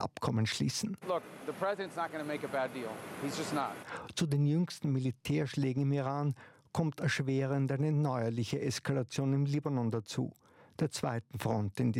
Abkommen schließen. Look, the president's not going to make a bad deal. He's just not. Zu den jüngsten Militärschlägen im Iran kommt erschwerend eine neuerliche Eskalation im Libanon dazu, der zweiten Front in